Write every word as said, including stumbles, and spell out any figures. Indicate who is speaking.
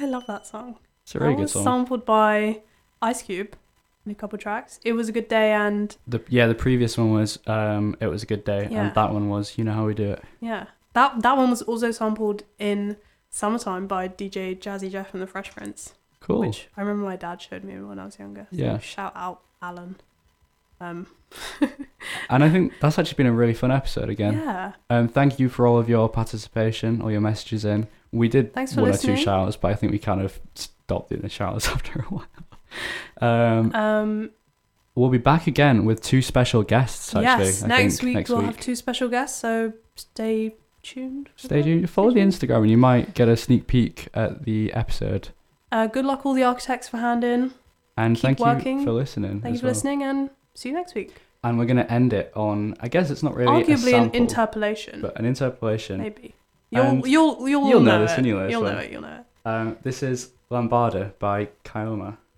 Speaker 1: I love that song.
Speaker 2: It's a really
Speaker 1: that
Speaker 2: good
Speaker 1: was
Speaker 2: song.
Speaker 1: Sampled by Ice Cube in a couple tracks. It Was a Good Day and
Speaker 2: The yeah, the previous one was um, It Was a Good Day,
Speaker 1: Yeah.
Speaker 2: and that one was You Know How We Do It.
Speaker 1: yeah, that that one was also sampled in Summertime by D J Jazzy Jeff and the Fresh Prince.
Speaker 2: Cool.
Speaker 1: Which I remember my dad showed me when I was younger. So
Speaker 2: Yeah.
Speaker 1: shout out Alan. Um,
Speaker 2: And I think that's actually been a really fun episode again.
Speaker 1: yeah.
Speaker 2: Um, thank you for all of your participation, all your messages in. We did
Speaker 1: Thanks for
Speaker 2: one
Speaker 1: listening.
Speaker 2: or two shout outs, but I think we kind of stopped doing the shout outs after a while. Um,
Speaker 1: Um,
Speaker 2: we'll be back again with two special guests, actually.
Speaker 1: yes,
Speaker 2: I
Speaker 1: next
Speaker 2: think,
Speaker 1: week
Speaker 2: next
Speaker 1: we'll
Speaker 2: week.
Speaker 1: have two special guests, so stay tuned. for
Speaker 2: Stay
Speaker 1: that.
Speaker 2: tuned. Follow the
Speaker 1: Stay tuned.
Speaker 2: Instagram and you might get a sneak peek at the episode.
Speaker 1: Uh, good luck all the architects for hand in.
Speaker 2: And
Speaker 1: Keep
Speaker 2: thank
Speaker 1: working.
Speaker 2: you for listening.
Speaker 1: Thank you
Speaker 2: as
Speaker 1: for
Speaker 2: well.
Speaker 1: listening and see you next week.
Speaker 2: And we're going to end it on, I guess it's not really a
Speaker 1: Arguably an
Speaker 2: sample,
Speaker 1: interpolation.
Speaker 2: but an interpolation.
Speaker 1: Maybe. You'll
Speaker 2: And
Speaker 1: you'll you'll,
Speaker 2: you'll know
Speaker 1: know
Speaker 2: this
Speaker 1: it.
Speaker 2: anyway as
Speaker 1: You'll
Speaker 2: well.
Speaker 1: know it, you'll know it.
Speaker 2: Um, this is Lambada by Kioma.